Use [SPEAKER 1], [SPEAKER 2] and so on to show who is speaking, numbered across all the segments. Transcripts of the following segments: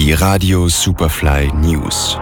[SPEAKER 1] Die Radio Superfly News.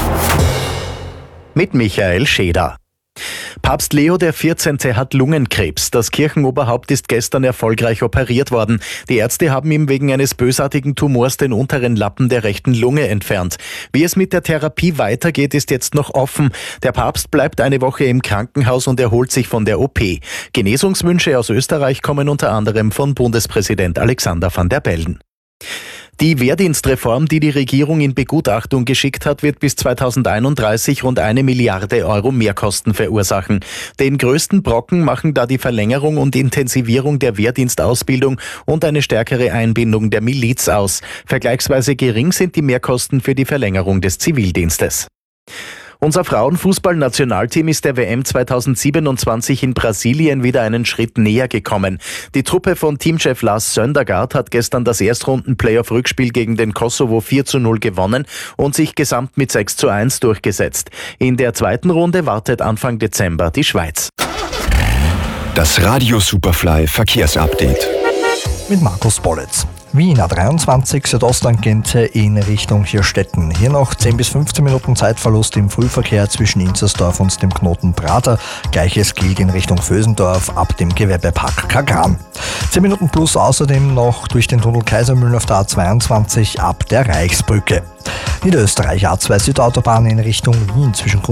[SPEAKER 2] Mit Michael Scheder. Papst Leo XIV. Hat Lungenkrebs. Das Kirchenoberhaupt ist gestern erfolgreich operiert worden. Die Ärzte haben ihm wegen eines bösartigen Tumors den unteren Lappen der rechten Lunge entfernt. Wie es mit der Therapie weitergeht, ist jetzt noch offen. Der Papst bleibt eine Woche im Krankenhaus und erholt sich von der OP. Genesungswünsche aus Österreich kommen unter anderem von Bundespräsident Alexander Van der Bellen. Die Wehrdienstreform, die die Regierung in Begutachtung geschickt hat, wird bis 2031 rund 1 Milliarde Euro Mehrkosten verursachen. Den größten Brocken machen da die Verlängerung und Intensivierung der Wehrdienstausbildung und eine stärkere Einbindung der Miliz aus. Vergleichsweise gering sind die Mehrkosten für die Verlängerung des Zivildienstes. Unser Frauenfußball-Nationalteam ist der WM 2027 in Brasilien wieder einen Schritt näher gekommen. Die Truppe von Teamchef Lars Söndergaard hat gestern das Erstrunden-Playoff-Rückspiel gegen den Kosovo 4:0 gewonnen und sich gesamt mit 6:1 durchgesetzt. In der zweiten Runde wartet Anfang Dezember die Schweiz.
[SPEAKER 1] Das Radio Superfly Verkehrsupdate.
[SPEAKER 3] Mit Markus Bollitz. Wien A23 Südostangente in Richtung Hirstetten. Hier noch 10 bis 15 Minuten Zeitverlust im Frühverkehr zwischen Inzersdorf und dem Knoten Prater. Gleiches gilt in Richtung Vösendorf ab dem Gewerbepark Kagran. 10 Minuten plus außerdem noch durch den Tunnel Kaisermühlen auf der A22 ab der Reichsbrücke. Niederösterreich A2 Südautobahn in Richtung Wien zwischen